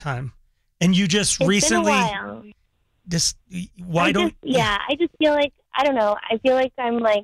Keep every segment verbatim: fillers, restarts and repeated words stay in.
time, and you just It's recently. been a while. Just why I don't? Just, yeah, I just feel like I don't know. I feel like I'm like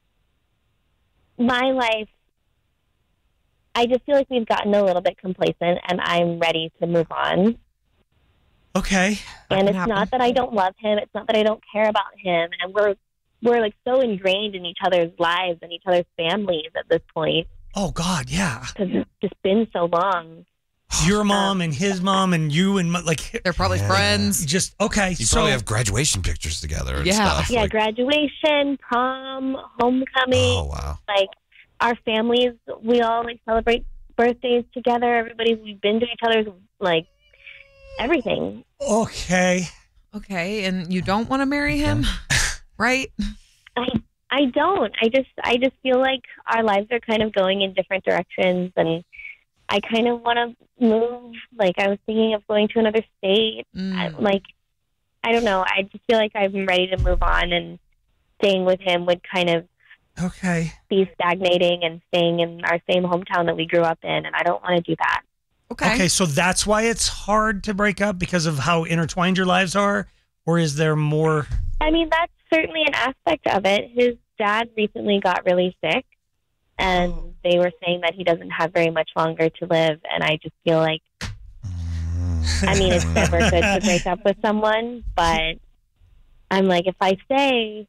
my life. I just feel like we've gotten a little bit complacent, and I'm ready to move on. Okay. And it's happen. not that I don't love him. It's not that I don't care about him. And we're we're like so ingrained in each other's lives and each other's families at this point Oh God, yeah. because it's just been so long. Your mom and his mom and you and my, like They're probably Yeah. friends. just okay. You so probably have graduation pictures together and Yeah. stuff. Yeah, like- graduation, prom, homecoming. oh, wow. Like our families, we all like celebrate birthdays together. Everybody, we've been to each other's like everything. okay. Okay, and you don't want to marry him, right? I I don't. I just I just feel like our lives are kind of going in different directions, and I kind of want to move. Like I was thinking of going to another state. Mm. I, like I don't know. I just feel like I'm ready to move on, and staying with him would kind of Okay. be stagnating and staying in our same hometown that we grew up in, and I don't want to do that. Okay. Okay, so that's why it's hard to break up because of how intertwined your lives are, or is there more? I mean, that's certainly an aspect of it. His dad recently got really sick, and they were saying that he doesn't have very much longer to live. And I just feel like, I mean, it's never good to break up with someone, but I'm like, if I stay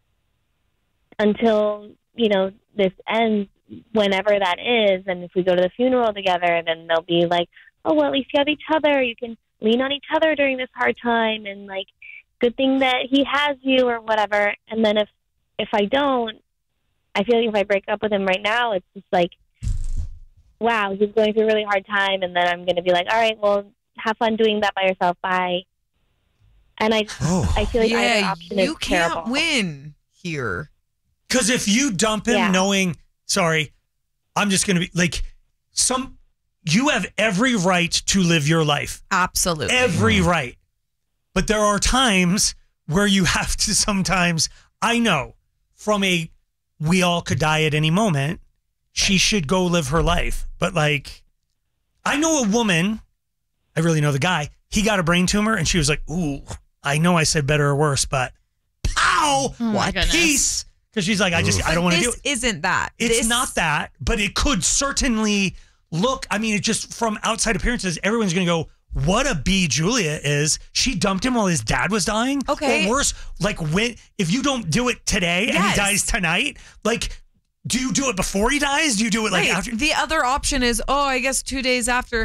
until, you know, this ends, whenever that is, and if we go to the funeral together, then they'll be like, oh, well, at least you have each other. You can lean on each other during this hard time, and like, good thing that he has you or whatever. And then if if I don't, I feel like if I break up with him right now, it's just like, wow, he's going through a really hard time, and then I'm going to be like, all right, well, have fun doing that by yourself. Bye. And I, Oh. I feel like either yeah, option you is can't terrible. win here. Because if you dump him Yeah. knowing, sorry, I'm just going to be like, some, you have every right to live your life. Absolutely. Every right. But there are times where you have to sometimes, I know from a, we all could die at any moment, she should go live her life. But like, I know a woman, I really know the guy, he got a brain tumor and she was like, ooh, I know I said better or worse, but pow, Oh my what goodness. peace. Because she's like, I just, I don't want to do This it. isn't that. It's This- not that, but it could certainly look, I mean, it just from outside appearances, everyone's going to go, what a B Julia is. She dumped him while his dad was dying. Okay. Or worse, like when, if you don't do it today and Yes. he dies tonight, like, do you do it before he dies? Do you do it like Right. after? The other option is, oh, I guess two days after.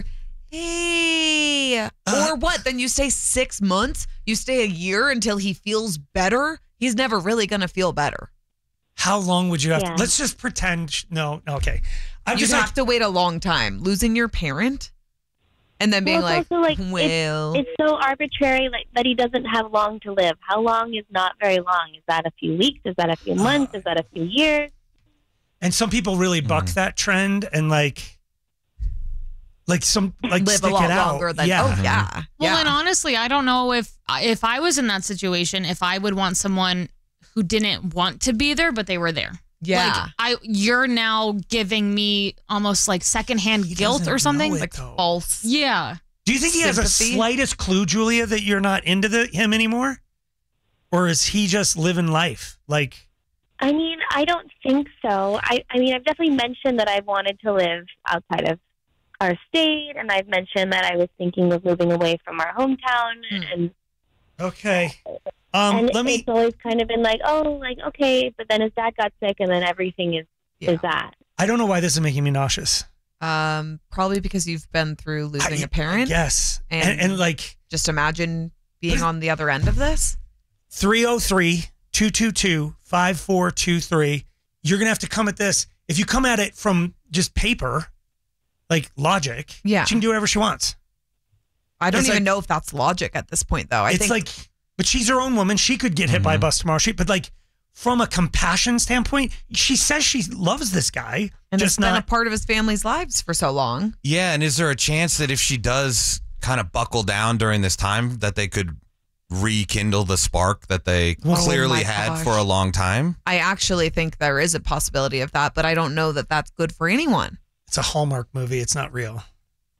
Hey. Uh, or what? Then you stay six months? You stay a year until he feels better? He's never really going to feel better. How long would you have Yeah. to? Let's just pretend. sh- No, okay. I'm You just have like, to wait a long time. Losing your parent and then being Well, like, it's also like, it's- well, It's so arbitrary, like that he doesn't have long to live. How long is not very long? Is that a few weeks? Is that a few months? Is that a few years? and some people really buck Mm. that trend and like, like some, like live stick a lot it out. longer than, yeah. oh, yeah. Well, yeah. and honestly, I don't know if if I was in that situation, if I would want someone who didn't want to be there, but they were there. yeah. Like, I, you're now giving me almost like secondhand He guilt doesn't or something. know it, Like, though. false. yeah. Do you think he has a Sympathy? slightest clue, Julia, that you're not into the, him anymore? Or is he just living life? Like, I mean, I don't think so. I, I mean, I've definitely mentioned that I wanted to live outside of our state, and I've mentioned that I was thinking of moving away from our hometown, Hmm. and okay. Um, and let me, it's always kind of been like, oh, like okay, but then his dad got sick, and then everything is Yeah. is that. I don't know why this is making me nauseous. Um, probably because you've been through losing I- a parent. Yes. And, And- and, like Just imagine being on the other end of this. three oh three, two two two, five four two three, you're going to have to come at this. If you come at it from just paper, like logic, Yeah. she can do whatever she wants. I don't It's even like- know if that's logic at this point, though. I it's think like, but she's her own woman. She could get hit by a bus tomorrow. She, but like from a compassion standpoint, she says she loves this guy, and just it's been not. a part of his family's lives for so long. Yeah, and is there a chance that if she does kind of buckle down during this time, that they could rekindle the spark that they Oh clearly my had gosh. for a long time? I actually think there is a possibility of that, but I don't know that that's good for anyone. It's a Hallmark movie. It's not real.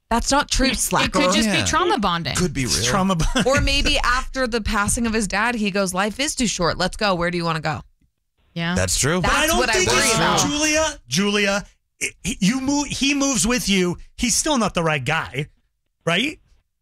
That's not true, It slacker. could just Yeah. be trauma bonding. Could be real. It's trauma bond. Or maybe after the passing of his dad, he goes, life is too short. Let's go. Where do you want to go? Yeah. That's true. That's But I don't what I think worry it's about. Julia. Julia, i- he- you move. He moves with you. He's still not the right guy, right?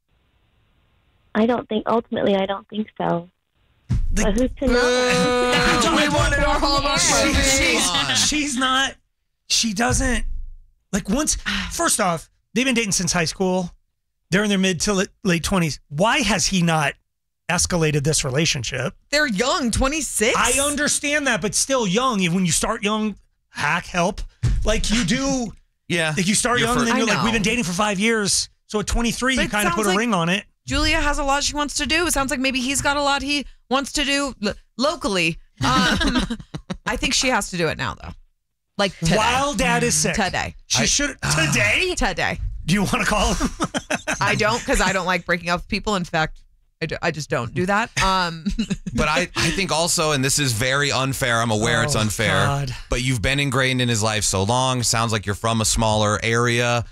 I don't think, ultimately, I don't think so. The- But who's to know? we wanted our Hallmark movie. she's, she's not. She doesn't. Like once. First off, they've been dating since high school. They're in their mid to late twenties. Why has he not escalated this relationship? They're young, twenty-six. I understand that, but still young. When you start young, hack help. Like you do. Yeah. Like you start You're young, and then I you're like, know. we've been dating for five years. So at twenty-three, But you it kind of sounds put a like- ring on it. Julia has a lot she wants to do. It sounds like maybe he's got a lot he wants to do lo- locally. Um, I think she has to do it now, though. Like today. While dad is sick. Today. She should. Today? Today. Do you want to call him? I don't because I don't like breaking up with people. In fact, I, do, I just don't do that. Um, But I, I think also, and this is very unfair. I'm aware it's Oh, unfair. God. But you've been ingrained in his life so long. Sounds like you're from a smaller area.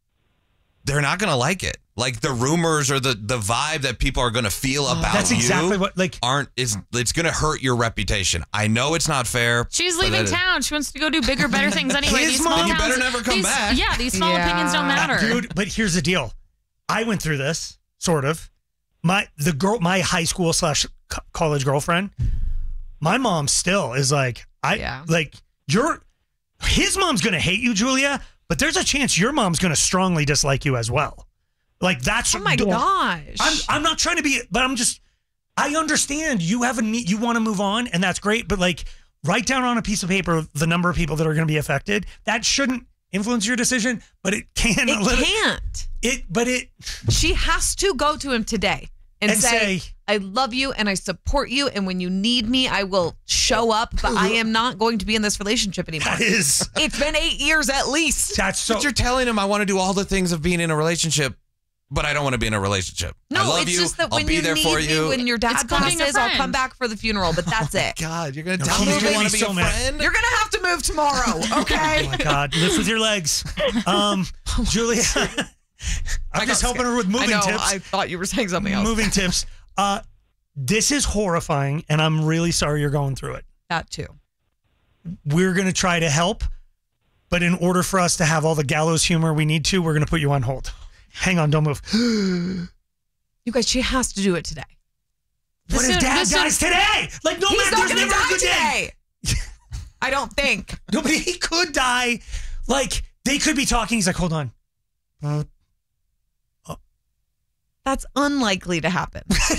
They're not going to like it. Like the rumors or the, the vibe that people are going to feel about That's you exactly what. Like aren't is it's going to hurt your reputation. I know it's not fair. She's but leaving that- town. She wants to go do bigger, better things anyway. His These small mom- You towns, better never come these- back. Yeah, these small Yeah. opinions don't matter. dude, but here's the deal. I went through this sort of. My the girl, my high school slash co- college girlfriend. My mom still is like, I Yeah. like your. His mom's gonna hate you, Julia, but there's a chance your mom's gonna strongly dislike you as well. Like that's. oh my the- gosh. I'm I'm not trying to be, but I'm just. I understand you have a need, you want to move on, and that's great. But like, write down on a piece of paper the number of people that are going to be affected. That shouldn't influence your decision, but it can. a it little, can't. It, but it. She has to go to him today and, And say, say- I love you and I support you. And when you need me, I will show up. But I am not going to be in this relationship anymore. That is. It's been eight years at least. That's so. But you're telling him I want to do all the things of being in a relationship, but I don't want to be in a relationship. No, I love it's you. just that I'll when be you there need for me, you. when your dad It's called being a passes, I'll friend. come back for the funeral. But that's it. God, you're gonna No, tell he's me you gonna want be to be so a mad. friend? You're gonna have to move tomorrow, okay? Oh my God, lift with your legs, um, Julia. I'm just helping her with I moving know. tips. I thought you were saying something else. Moving tips. Uh, this is horrifying, and I'm really sorry you're going through it. That too. We're gonna try to help, but in order for us to have all the gallows humor we need to, we're gonna put you on hold. Hang on, don't move. You guys, she has to do it today. What if Listen, dad listen. dies today? Like, no He's man, not there's gonna never a die good day. today. I don't think. No, but he could die. Like, they could be talking. He's like, hold on. Uh, That's unlikely to happen.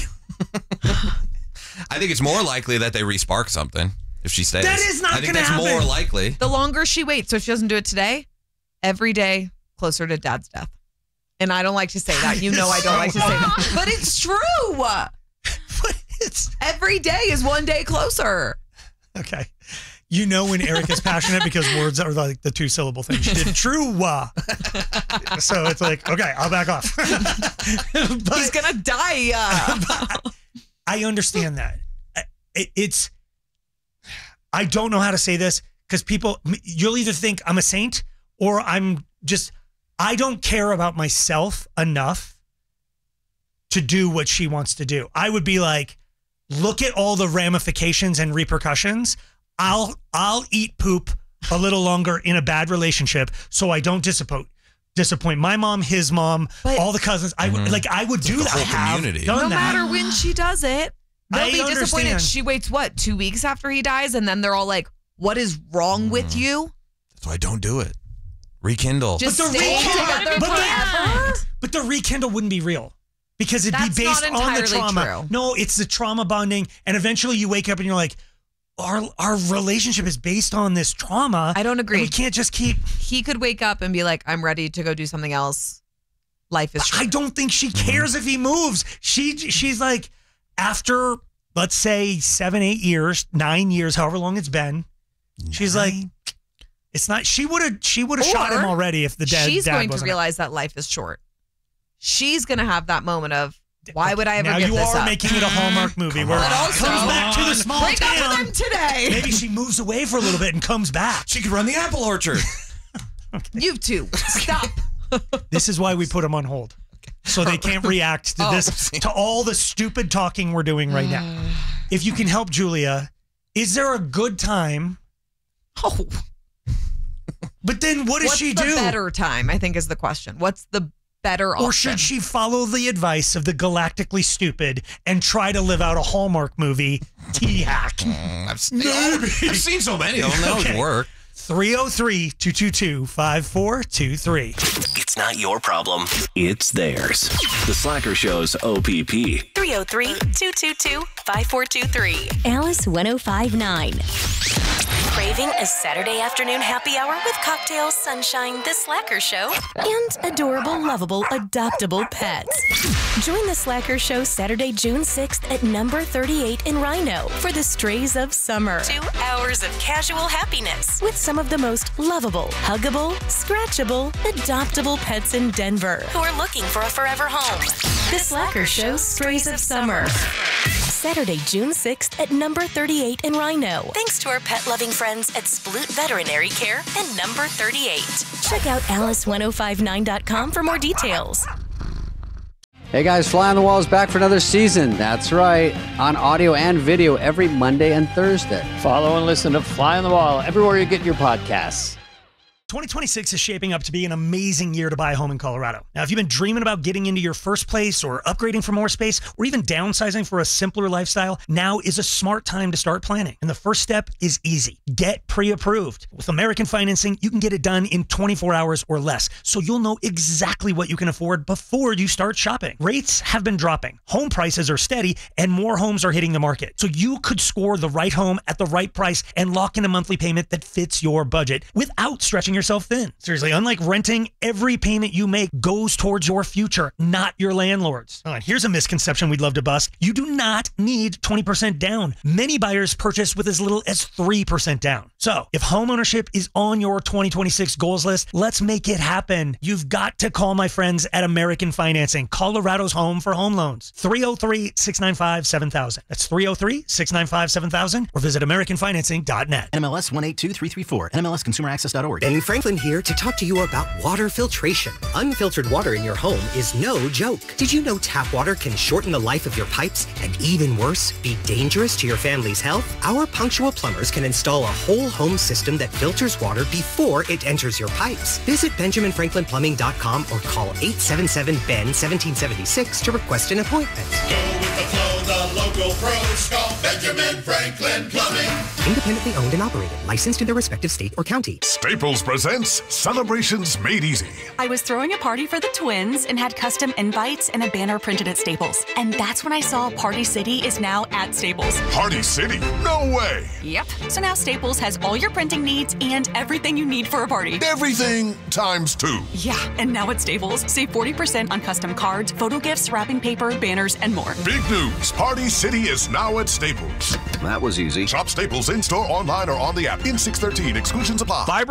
I think it's more likely that they respark something if she stays. That is not I think gonna that's more happen. likely. The longer she waits, so if she doesn't do it today, every day closer to dad's death. And I don't like to say that. You know I don't like to say that. But it's true. but it's Every day is one day closer. okay. You know when Eric is passionate because words are like the two syllable thing. She did true. uh. So it's like, okay, I'll back off. He's but going to die. Uh, I understand that. It, it's, I don't know how to say this because people, you'll either think I'm a saint or I'm just, I don't care about myself enough to do what she wants to do. I would be like, look at all the ramifications and repercussions. I'll I'll eat poop a little longer in a bad relationship so I don't disappoint disappoint my mom, his mom, But- all the cousins. I would like I would do the that. whole I have community. done no that. matter when she does it, they'll I be disappointed. understand. She waits, what, two weeks after he dies? And then they're all like, what is wrong with you? That's why don't do it. Rekindle. Just But the stay rekindle- together but the- forever? But the rekindle wouldn't be real because it'd That's be based not on the entirely trauma. true. No, it's the trauma bonding, and eventually you wake up and you're like, our our relationship is based on this trauma. I don't agree. and we can't just keep. He could wake up and be like, I'm ready to go do something else. Life is short. I don't think she cares if he moves. She she's like, after let's say seven, eight years, nine years, however long it's been, she's like, it's not. She would have she would have shot him Or already if the dad. She's dad going to wasn't- realize that life is short. She's going to have that moment of, why would I ever now give you this are up? making it a Hallmark movie Come where on. it But also- comes back to the small Break up town. with him today. Maybe she moves away for a little bit and comes back. She could run the apple orchard. You two, stop. This is why we put them on hold. So they can't react to Oh. this, to all the stupid talking we're doing right now. If you can help Julia, is there a good time? Oh. But then what does What's she the do? better time, I think is the question. What's the better option? Or should she follow the advice of the galactically stupid and try to live out a Hallmark movie, T-Hack? I've, I've seen so many of them. They always Okay. work. three oh three, two two two, five four two three. It's not your problem. It's theirs. The Slacker Show's O P P. three oh three, two two two, five four two three. Alice ten fifty-nine. Craving a Saturday afternoon happy hour with cocktails, sunshine, the Slacker Show? And adorable, lovable, adoptable pets. Join the Slacker Show Saturday, June sixth at number thirty-eight in Rhino for the Strays of Summer. Two hours of casual happiness. With some of the most lovable, huggable, scratchable, adoptable pets in Denver. Who are looking for a forever home. The Slacker Show Strays of Summer. Saturday, June sixth at number thirty-eight in Rhino. Thanks to our pet-loving friends at Sploot Veterinary Care and number thirty-eight. Check out alice ten fifty-nine dot com for more details. Hey guys, Fly on the Wall is back for another season. That's right, on audio and video every Monday and Thursday. Follow and listen to Fly on the Wall everywhere you get your podcasts. twenty twenty-six is shaping up to be an amazing year to buy a home in Colorado. Now, if you've been dreaming about getting into your first place or upgrading for more space or even downsizing for a simpler lifestyle, now is a smart time to start planning. And the first step is easy. Get pre-approved. With American Financing, you can get it done in twenty-four hours or less, so you'll know exactly what you can afford before you start shopping. Rates have been dropping, home prices are steady, and more homes are hitting the market. So you could score the right home at the right price and lock in a monthly payment that fits your budget without stretching yourself thin. Seriously, unlike renting, every payment you make goes towards your future, not your landlord's. All right, here's a misconception we'd love to bust. You do not need twenty percent down. Many buyers purchase with as little as three percent down. So if homeownership is on your twenty twenty-six goals list, let's make it happen. You've got to call my friends at American Financing, Colorado's home for home loans. three oh three, six nine five, seven thousand. That's three oh three, six nine five, seven thousand or visit american financing dot net. N M L S one eight two three three four, N M L S consumer access dot org. Ben Franklin here to talk to you about water filtration. Unfiltered water in your home is no joke. Did you know tap water can shorten the life of your pipes and, even worse, be dangerous to your family's health? Our punctual plumbers can install a whole home system that filters water before it enters your pipes. Visit benjamin franklin plumbing dot com or call eight seven seven B E N seventeen seventy-six to request an appointment. Go with the flow, the local pros call Benjamin Franklin Plumbing. Independently owned and operated, licensed in their respective state or county. Staples presents Celebrations Made Easy. I was throwing a party for the twins and had custom invites and a banner printed at Staples. And that's when I saw Party City is now at Staples. Party City? No way. Yep. So now Staples has all your printing needs and everything you need for a party. Everything times two. Yeah, and now at Staples, save forty percent on custom cards, photo gifts, wrapping paper, banners, and more. Big news. Party City is now at Staples. That was easy. Shop Staples in-store, online, or on the app. In six thirteen. Exclusions apply.